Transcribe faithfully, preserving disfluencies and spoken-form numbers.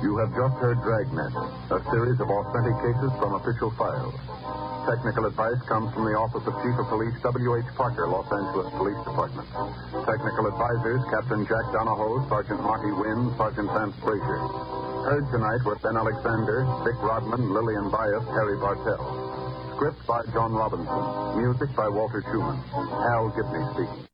You have just heard Dragnet, a series of authentic cases from official files. Technical advice comes from the Office of Chief of Police W H Parker, Los Angeles Police Department. Technical advisors, Captain Jack Donahoe, Sergeant Marty Wynn, Sergeant Vance Frazier. Heard tonight were Ben Alexander, Dick Rodman, Lillian Bias, Harry Bartell. Script by John Robinson. Music by Walter Schumann. Hal Gibney speaking.